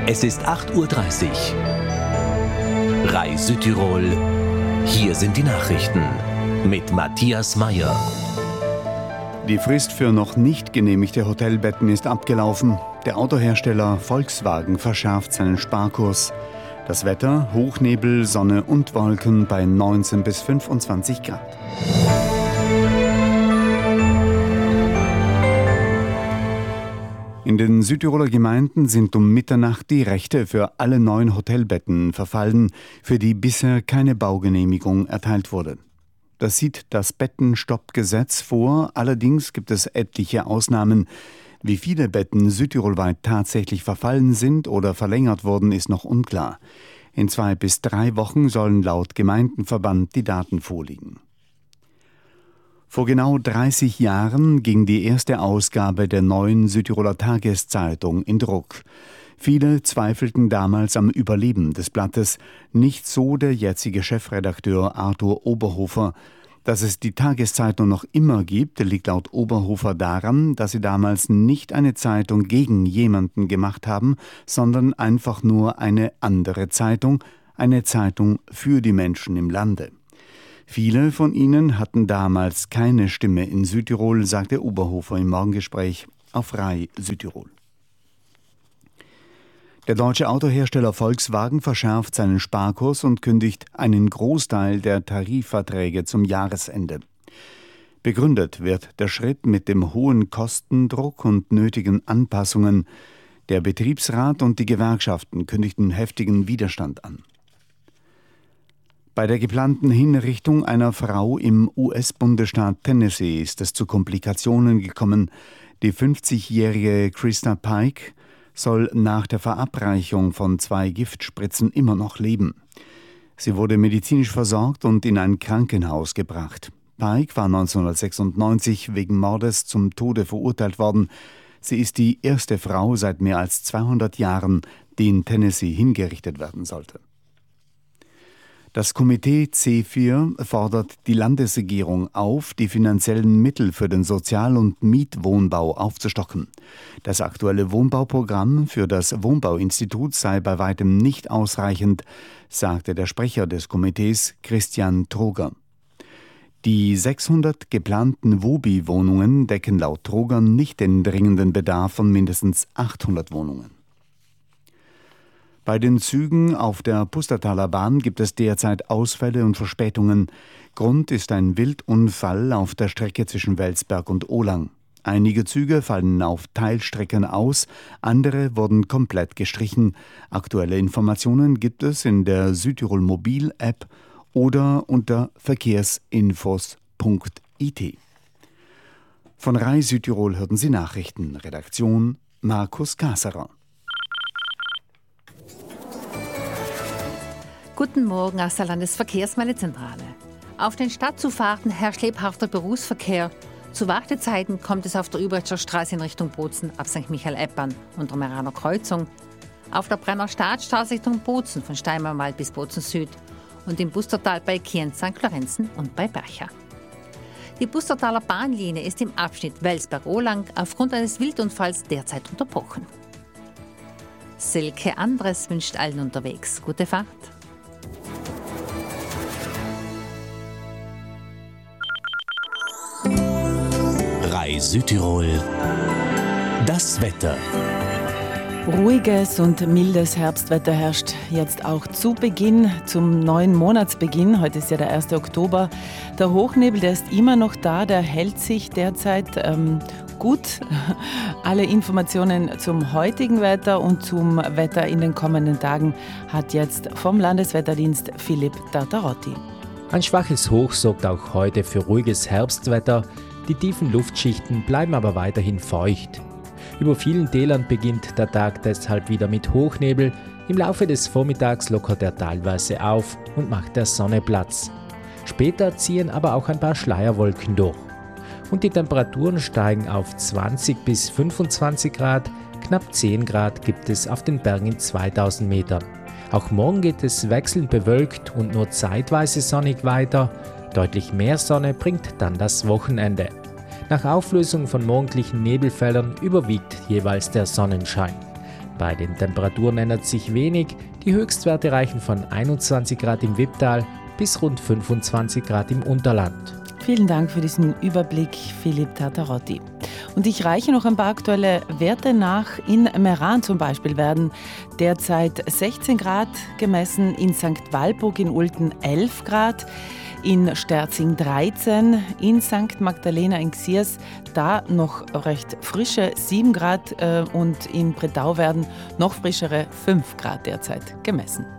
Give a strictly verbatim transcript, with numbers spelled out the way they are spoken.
Es ist acht Uhr dreißig. R A I Südtirol. Hier sind die Nachrichten mit Matthias Meyer. Die Frist für noch nicht genehmigte Hotelbetten ist abgelaufen. Der Autohersteller Volkswagen verschärft seinen Sparkurs. Das Wetter: Hochnebel, Sonne und Wolken bei neunzehn bis fünfundzwanzig Grad. In den Südtiroler Gemeinden sind um Mitternacht die Rechte für alle neuen Hotelbetten verfallen, für die bisher keine Baugenehmigung erteilt wurde. Das sieht das Bettenstoppgesetz vor, allerdings gibt es etliche Ausnahmen. Wie viele Betten südtirolweit tatsächlich verfallen sind oder verlängert wurden, ist noch unklar. In zwei bis drei Wochen sollen laut Gemeindenverband die Daten vorliegen. Vor genau dreißig Jahren ging die erste Ausgabe der neuen Südtiroler Tageszeitung in Druck. Viele zweifelten damals am Überleben des Blattes, nicht so der jetzige Chefredakteur Arthur Oberhofer. Dass es die Tageszeitung noch immer gibt, liegt laut Oberhofer daran, dass sie damals nicht eine Zeitung gegen jemanden gemacht haben, sondern einfach nur eine andere Zeitung, eine Zeitung für die Menschen im Lande. Viele von ihnen hatten damals keine Stimme in Südtirol, sagte Oberhofer im Morgengespräch auf R A I Südtirol. Der deutsche Autohersteller Volkswagen verschärft seinen Sparkurs und kündigt einen Großteil der Tarifverträge zum Jahresende. Begründet wird der Schritt mit dem hohen Kostendruck und nötigen Anpassungen. Der Betriebsrat und die Gewerkschaften kündigten heftigen Widerstand an. Bei der geplanten Hinrichtung einer Frau im U S-Bundesstaat Tennessee ist es zu Komplikationen gekommen. Die fünfzigjährige Krista Pike soll nach der Verabreichung von zwei Giftspritzen immer noch leben. Sie wurde medizinisch versorgt und in ein Krankenhaus gebracht. Pike war neunzehnhundertsechsundneunzig wegen Mordes zum Tode verurteilt worden. Sie ist die erste Frau seit mehr als zweihundert Jahren, die in Tennessee hingerichtet werden sollte. Das Komitee C vier fordert die Landesregierung auf, die finanziellen Mittel für den Sozial- und Mietwohnbau aufzustocken. Das aktuelle Wohnbauprogramm für das Wohnbauinstitut sei bei weitem nicht ausreichend, sagte der Sprecher des Komitees Christian Troger. Die sechshundert geplanten Wobi-Wohnungen decken laut Troger nicht den dringenden Bedarf von mindestens achthundert Wohnungen. Bei den Zügen auf der Pustertaler Bahn gibt es derzeit Ausfälle und Verspätungen. Grund ist ein Wildunfall auf der Strecke zwischen Welsberg und Ohlang. Einige Züge fallen auf Teilstrecken aus, andere wurden komplett gestrichen. Aktuelle Informationen gibt es in der Südtirol Mobil-App oder unter verkehrsinfos punkt I T. Von R A I Südtirol hörten Sie Nachrichten. Redaktion Markus Kasserer. Guten Morgen aus der Landesverkehrsmeldezentrale. Auf den Stadtzufahrten herrscht lebhafter Berufsverkehr. Zu Wartezeiten kommt es auf der Überetscher Straße in Richtung Bozen ab Sankt Michael-Eppern und der Meraner Kreuzung, auf der Brenner Stadtstraße Richtung Bozen von Steinmarwald bis Bozen Süd und im Bustertal bei Kient, Sankt Lorenzen und bei Bercha. Die Bustertaler Bahnlinie ist im Abschnitt Welsberg-Ohlang aufgrund eines Wildunfalls derzeit unterbrochen. Silke Andres wünscht allen unterwegs gute Fahrt. R A I Südtirol. Das Wetter. Ruhiges und mildes Herbstwetter herrscht jetzt auch zu Beginn, zum neuen Monatsbeginn. Heute ist ja der erste Oktober. Der Hochnebel, der ist immer noch da, der hält sich derzeit ähm, gut. Alle Informationen zum heutigen Wetter und zum Wetter in den kommenden Tagen hat jetzt vom Landeswetterdienst Philipp Tartarotti. Ein schwaches Hoch sorgt auch heute für ruhiges Herbstwetter. Die tiefen Luftschichten bleiben aber weiterhin feucht. Über vielen Tälern beginnt der Tag deshalb wieder mit Hochnebel. Im Laufe des Vormittags lockert er teilweise auf und macht der Sonne Platz. Später ziehen aber auch ein paar Schleierwolken durch. Und die Temperaturen steigen auf zwanzig bis fünfundzwanzig Grad. Knapp zehn Grad gibt es auf den Bergen in zweitausend Metern. Auch morgen geht es wechselnd bewölkt und nur zeitweise sonnig weiter. Deutlich mehr Sonne bringt dann das Wochenende. Nach Auflösung von morgendlichen Nebelfeldern überwiegt jeweils der Sonnenschein. Bei den Temperaturen ändert sich wenig. Die Höchstwerte reichen von einundzwanzig Grad im Wipptal bis rund fünfundzwanzig Grad im Unterland. Vielen Dank für diesen Überblick, Philipp Tatarotti. Und ich reiche noch ein paar aktuelle Werte nach. In Meran zum Beispiel werden derzeit sechzehn Grad gemessen, in Sankt Walburg in Ulten elf Grad, in Sterzing dreizehn, in Sankt Magdalena in Xiers da noch recht frische sieben Grad äh, und in Bredau werden noch frischere fünf Grad derzeit gemessen.